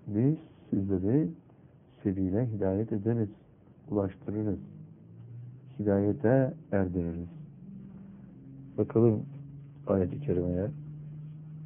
Biz sizleri sebile hidayet ederiz, ulaştırırız, hidayete erdiririz. Bakalım ayet-i kerimeye.